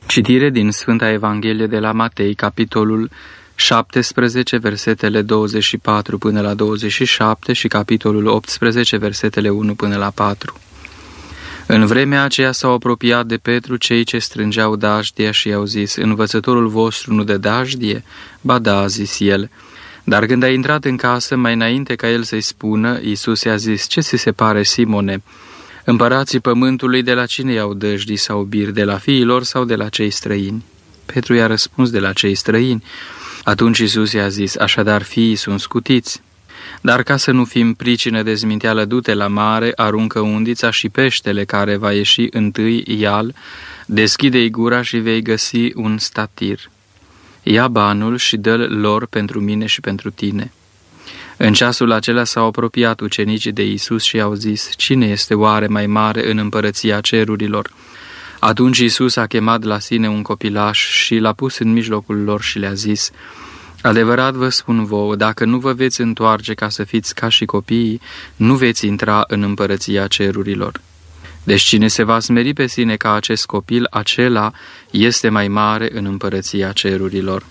Citire din Sfânta Evanghelie de la Matei, capitolul 17, versetele 24 până la 27 și capitolul 18, versetele 1 până la 4. În vremea aceea s-au apropiat de Petru cei ce strângeau dajdie și i-au zis: Învățătorul vostru nu dă dajdie? Ba da, a zis el. Dar când a intrat în casă, mai înainte ca el să-i spună, Iisus i-a zis: Ce ți se pare, Simone? Împărații pământului de la cine iau dăjdii sau bir, de la fiilor sau de la cei străini? Petru i-a răspuns: De la cei străini. Atunci Iisus i-a zis: Așadar fiii sunt scutiți. Dar ca să nu fim pricină de zminteală, du-te la mare, aruncă undița și peștele care va ieși întâi, ia-l, deschide-i gura și vei găsi un statir. Ia banul și dă-l lor pentru mine și pentru tine. În ceasul acela s-au apropiat ucenicii de Iisus și i-au zis: Cine este oare mai mare în împărăția cerurilor? Atunci Iisus a chemat la sine un copilaș și l-a pus în mijlocul lor și le-a zis: Adevărat vă spun vouă, dacă nu vă veți întoarce ca să fiți ca și copiii, nu veți intra în împărăția cerurilor. Deci cine se va smeri pe sine ca acest copil, acela este mai mare în împărăția cerurilor.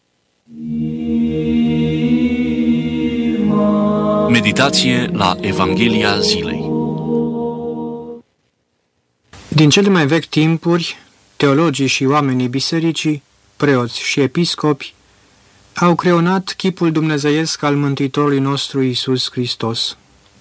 Meditație la Evanghelia zilei. Din cele mai vechi timpuri, teologii și oamenii bisericii, preoți și episcopi, au creionat chipul dumnezeiesc al Mântuitorului nostru Iisus Hristos.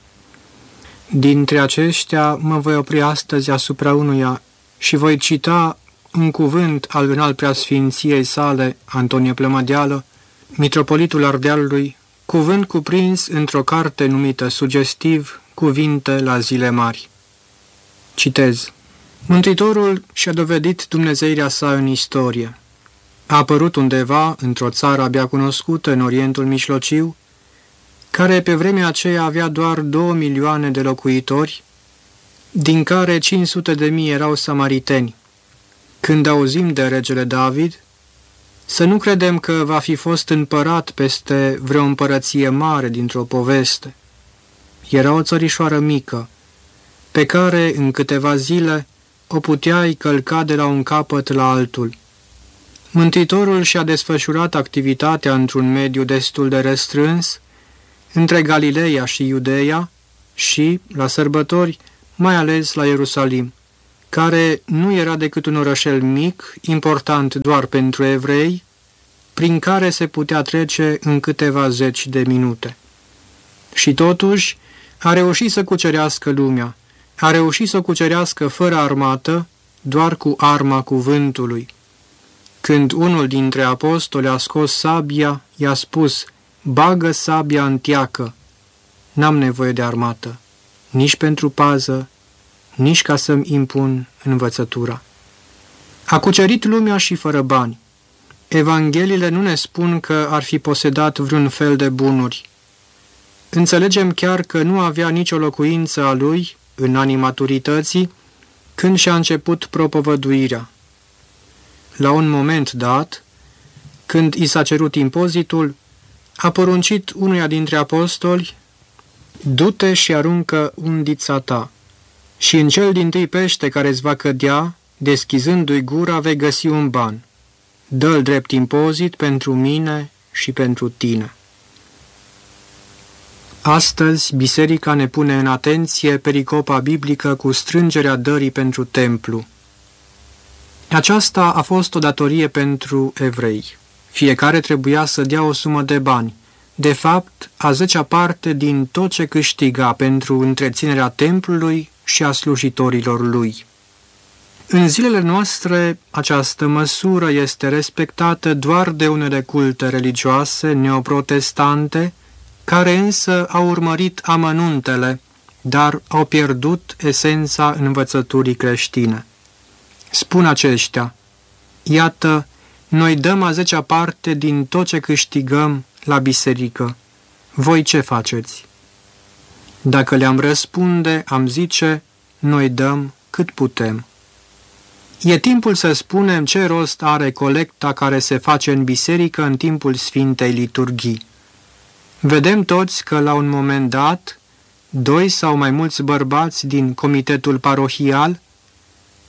Dintre aceștia mă voi opri astăzi asupra unuia și voi cita un cuvânt al înalt preasfinției sale, Antonie Plămădeală, mitropolitul Ardealului, cuvânt cuprins într-o carte numită sugestiv Cuvinte la zile mari. Citez: Mântuitorul și-a dovedit dumnezeirea sa în istorie. A apărut undeva, într-o țară abia cunoscută în Orientul Mijlociu, care pe vremea aceea avea doar 2 milioane de locuitori, din care 500.000 erau samariteni. Când auzim de regele David, să nu credem că va fi fost împărat peste vreo împărăție mare dintr-o poveste. Era o țărișoară mică, pe care în câteva zile o puteai călca de la un capăt la altul. Mântuitorul și-a desfășurat activitatea într-un mediu destul de restrâns, între Galileea și Iudeea și, la sărbători, mai ales la Ierusalim, care nu era decât un orășel mic, important doar pentru evrei, prin care se putea trece în câteva zeci de minute. Și totuși a reușit să cucerească lumea, a reușit să o cucerească fără armată, doar cu arma cuvântului. Când unul dintre apostoli a scos sabia, i-a spus: Bagă sabia în teacă. N-am nevoie de armată, nici pentru pază, nici ca să-mi impun învățătura. A cucerit lumea și fără bani. Evangheliile nu ne spun că ar fi posedat vreun fel de bunuri. Înțelegem chiar că nu avea nicio locuință a lui, în anii maturității, când și-a început propovăduirea. La un moment dat, când i s-a cerut impozitul, a poruncit unuia dintre apostoli: Du-te și aruncă undița ta, și în cel dintâi pește care îți va cădea, deschizându-i gura, vei găsi un ban. Dă-l drept impozit pentru mine și pentru tine. Astăzi, biserica ne pune în atenție pericopa biblică cu strângerea dării pentru templu. Aceasta a fost o datorie pentru evrei. Fiecare trebuia să dea o sumă de bani, de fapt a 10-a parte din tot ce câștiga pentru întreținerea templului și a slujitorilor lui. În zilele noastre, această măsură este respectată doar de unele culte religioase neoprotestante, care însă au urmărit amănuntele, dar au pierdut esența învățăturii creștine. Spun aceștia: Iată, noi dăm a 10-a parte din tot ce câștigăm la biserică. Voi ce faceți? Dacă le-am răspunde, am zice: noi dăm cât putem. E timpul să spunem ce rost are colecta care se face în biserică în timpul Sfintei Liturghii. Vedem toți că la un moment dat, 2 sau mai mulți bărbați din comitetul parohial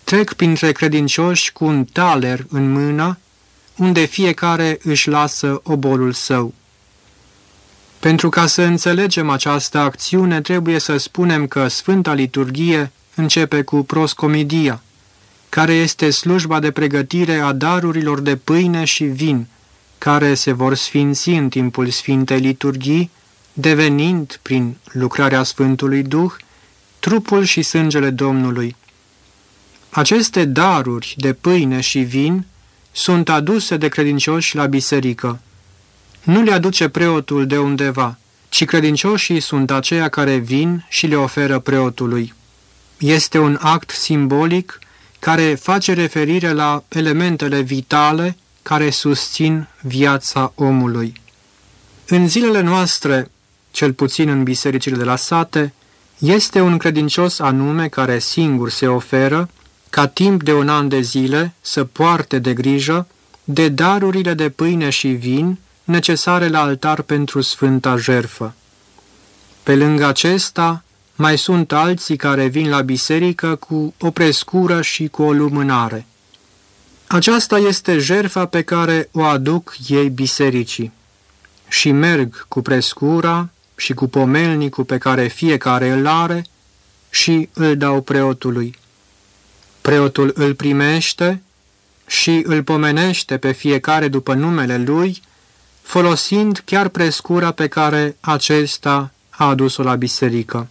trec printre credincioși cu un taler în mână, unde fiecare își lasă obolul său. Pentru ca să înțelegem această acțiune, trebuie să spunem că Sfânta Liturghie începe cu proscomidia, care este slujba de pregătire a darurilor de pâine și vin, care se vor sfinți în timpul Sfintei Liturghii, devenind, prin lucrarea Sfântului Duh, trupul și sângele Domnului. Aceste daruri de pâine și vin sunt aduse de credincioși la biserică. Nu le aduce preotul de undeva, ci credincioșii sunt aceia care vin și le oferă preotului. Este un act simbolic care face referire la elementele vitale care susțin viața omului. În zilele noastre, cel puțin în bisericile de la sate, este un credincios anume care singur se oferă, ca timp de un an de zile, să poarte de grijă de darurile de pâine și vin necesare la altar pentru Sfânta Jertfă. Pe lângă acesta, mai sunt alții care vin la biserică cu o prescură și cu o lumânare. Aceasta este jertfa pe care o aduc ei bisericii și merg cu prescura și cu pomelnicul pe care fiecare îl are și îl dau preotului. Preotul îl primește și îl pomenește pe fiecare după numele lui, folosind chiar prescura pe care acesta a adus-o la biserică.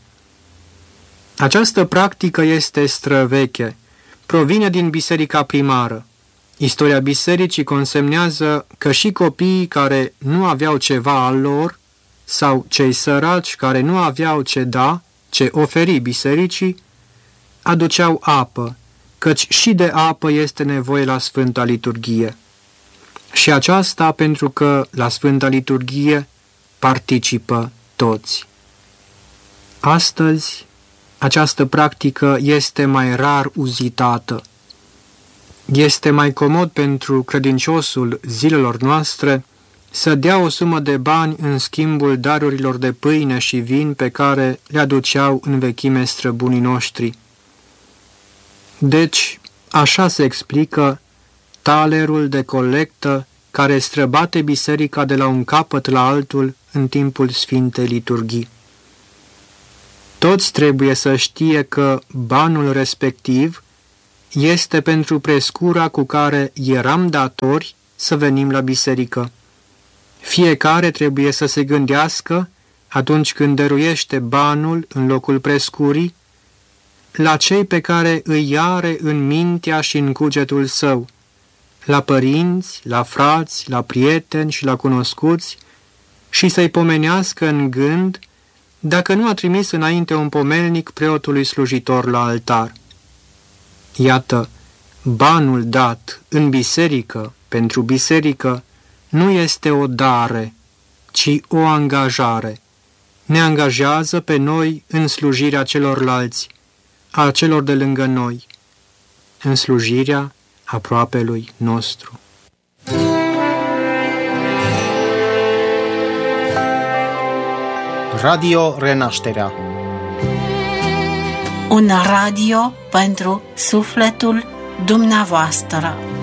Această practică este străveche, provine din biserica primară. Istoria bisericii consemnează că și copiii care nu aveau ceva al lor, sau cei săraci care nu aveau ce da, ce oferi bisericii, aduceau apă, căci și de apă este nevoie la Sfânta Liturghie. Și aceasta pentru că la Sfânta Liturghie participă toți. Astăzi, această practică este mai rar uzitată. Este mai comod pentru credinciosul zilelor noastre să dea o sumă de bani în schimbul darurilor de pâine și vin pe care le aduceau în vechime străbunii noștri. Deci, așa se explică talerul de colectă care străbate biserica de la un capăt la altul în timpul Sfintei Liturghii. Toți trebuie să știe că banul respectiv este pentru prescura cu care eram datori să venim la biserică. Fiecare trebuie să se gândească, atunci când dăruiește banul în locul prescurii, la cei pe care îi are în mintea și în cugetul său, la părinți, la frați, la prieteni și la cunoscuți, și să-i pomenească în gând dacă nu a trimis înainte un pomelnic preotului slujitor la altar. Iată, banul dat în biserică, pentru biserică, nu este o dare, ci o angajare. Ne angajează pe noi în slujirea celorlalți, a celor de lângă noi, în slujirea aproapelui nostru. Radio Renașterea. Un radio pentru sufletul dumneavoastră.